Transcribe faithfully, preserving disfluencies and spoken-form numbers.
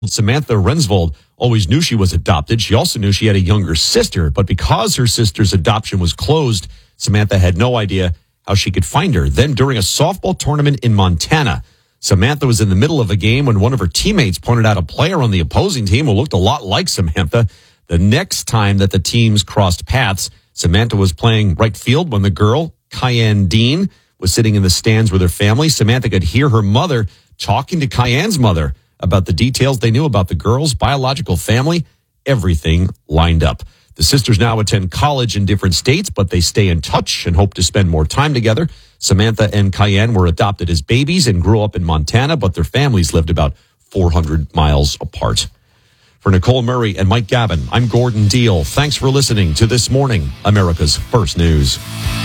Samantha Rensvold always knew she was adopted. She also knew she had a younger sister, but because her sister's adoption was closed, Samantha had no idea how she could find her. Then during a softball tournament in Montana, Samantha was in the middle of a game when one of her teammates pointed out a player on the opposing team who looked a lot like Samantha. The next time that the teams crossed paths, Samantha was playing right field when the girl, Cayenne Dean, was sitting in the stands with her family. Samantha could hear her mother talking to Cayenne's mother about the details they knew about the girl's biological family. Everything lined up. The sisters now attend college in different states, but they stay in touch and hope to spend more time together. Samantha and Cayenne were adopted as babies and grew up in Montana, but their families lived about four hundred miles apart. For Nicole Murray and Mike Gavin, I'm Gordon Deal. Thanks for listening to This Morning, America's First News.